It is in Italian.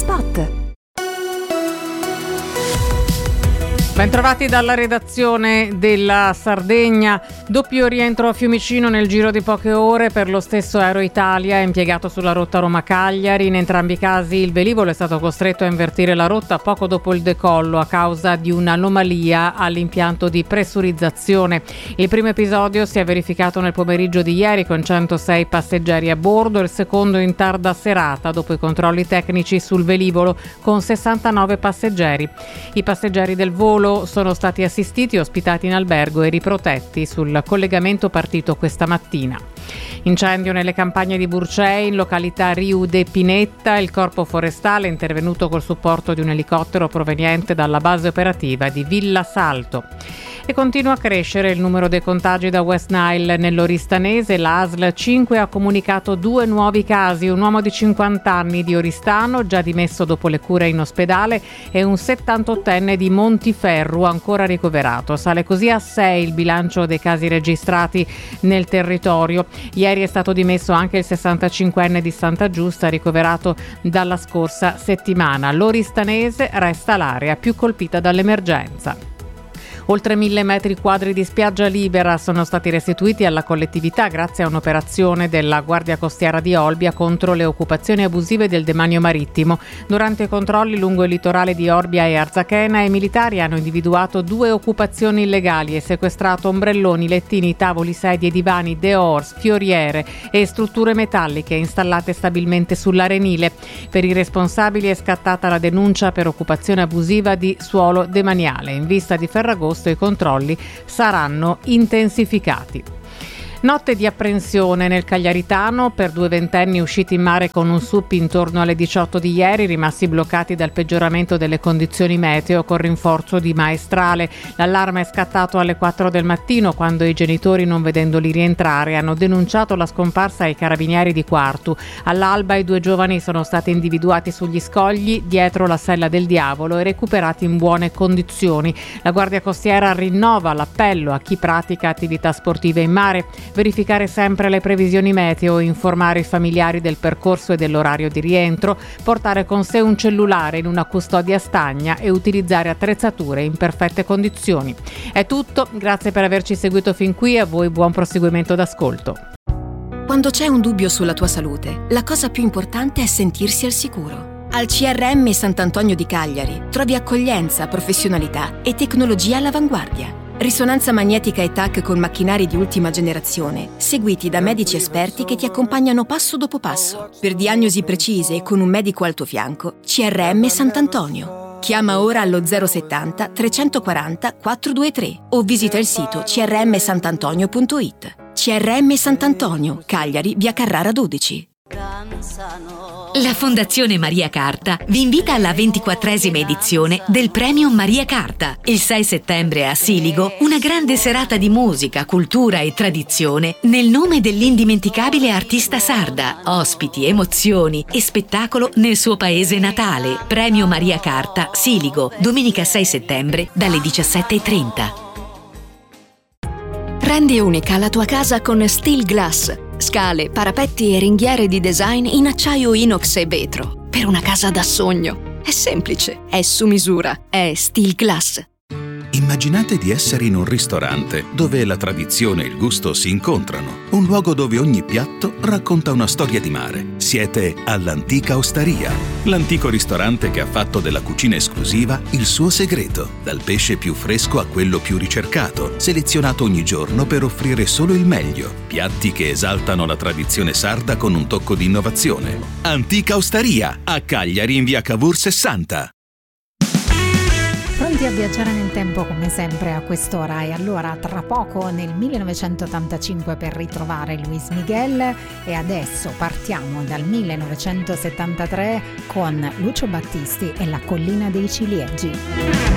Spot. Bentrovati dalla redazione della Sardegna. Doppio rientro a Fiumicino nel giro di poche ore per lo stesso Aero Italia impiegato sulla rotta Roma-Cagliari. In entrambi i casi il velivolo è stato costretto a invertire la rotta poco dopo il decollo a causa di un'anomalia all'impianto di pressurizzazione. Il primo episodio si è verificato nel pomeriggio di ieri con 106 passeggeri a bordo, il secondo in tarda serata dopo i controlli tecnici sul velivolo con 69 passeggeri. I passeggeri del volo sono stati assistiti, ospitati in albergo e riprotetti sul collegamento partito questa mattina. Incendio nelle campagne di Burcei, in località Riu de Pinetta. Il corpo forestale è intervenuto col supporto di un elicottero proveniente dalla base operativa di Villa Salto. E continua a crescere il numero dei contagi da West Nile nell'Oristanese. La ASL 5 ha comunicato 2 nuovi casi, un uomo di 50 anni di Oristano, già dimesso dopo le cure in ospedale, e un 78enne di Montiferru, ancora ricoverato. Sale così a 6 il bilancio dei casi registrati nel territorio. Ieri è stato dimesso anche il 65enne di Santa Giusta, ricoverato dalla scorsa settimana. L'Oristanese resta l'area più colpita dall'emergenza. Oltre 1.000 metri quadri di spiaggia libera sono stati restituiti alla collettività grazie a un'operazione della Guardia Costiera di Olbia contro le occupazioni abusive del demanio marittimo. Durante i controlli lungo il litorale di Orbia e Arzachena, i militari hanno individuato 2 occupazioni illegali e sequestrato ombrelloni, lettini, tavoli, sedie, divani, dehors, fioriere e strutture metalliche installate stabilmente sull'arenile. Per i responsabili è scattata la denuncia per occupazione abusiva di suolo demaniale. In vista di Ferragosto i controlli saranno intensificati. Notte di apprensione nel Cagliaritano per 2 ventenni usciti in mare con un SUP intorno alle 18 di ieri, rimasti bloccati dal peggioramento delle condizioni meteo con rinforzo di maestrale. L'allarme è scattato alle 4 del mattino quando i genitori, non vedendoli rientrare, hanno denunciato la scomparsa ai carabinieri di Quartu. All'alba i 2 giovani sono stati individuati sugli scogli dietro la Sella del Diavolo e recuperati in buone condizioni. La Guardia Costiera rinnova l'appello a chi pratica attività sportive in mare: verificare sempre le previsioni meteo, informare i familiari del percorso e dell'orario di rientro, portare con sé un cellulare in una custodia stagna e utilizzare attrezzature in perfette condizioni. È tutto, grazie per averci seguito fin qui e a voi buon proseguimento d'ascolto. Quando c'è un dubbio sulla tua salute, la cosa più importante è sentirsi al sicuro. Al CRM Sant'Antonio di Cagliari trovi accoglienza, professionalità e tecnologia all'avanguardia. Risonanza magnetica e TAC con macchinari di ultima generazione, seguiti da medici esperti che ti accompagnano passo dopo passo. Per diagnosi precise e con un medico al tuo fianco, CRM Sant'Antonio. Chiama ora allo 070 340 423 o visita il sito crmsantantonio.it. CRM Sant'Antonio, Cagliari, via Carrara 12. La Fondazione Maria Carta vi invita alla 24esima edizione del Premio Maria Carta. Il 6 settembre a Siligo, una grande serata di musica, cultura e tradizione nel nome dell'indimenticabile artista sarda. Ospiti, emozioni e spettacolo nel suo paese natale. Premio Maria Carta, Siligo, domenica 6 settembre dalle 17:30. Rendi unica la tua casa con Steel Glass. Scale, parapetti e ringhiere di design in acciaio inox e vetro. Per una casa da sogno. È semplice, è su misura, è Steel Glass. Immaginate di essere in un ristorante dove la tradizione e il gusto si incontrano. Un luogo dove ogni piatto racconta una storia di mare. Siete all'Antica Osteria, l'antico ristorante che ha fatto della cucina esclusiva il suo segreto. Dal pesce più fresco a quello più ricercato, selezionato ogni giorno per offrire solo il meglio. Piatti che esaltano la tradizione sarda con un tocco di innovazione. Antica Osteria, a Cagliari in via Cavour 60. Pronti a viaggiare nel tempo come sempre a quest'ora, e allora tra poco nel 1985 per ritrovare Luis Miguel, e adesso partiamo dal 1973 con Lucio Battisti e La collina dei ciliegi.